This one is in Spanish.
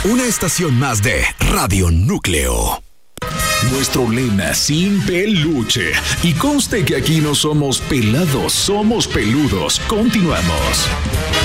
Una estación más de Radio Núcleo. Nuestro lema, sin peluche. Y conste que aquí no somos pelados, somos peludos. Continuamos.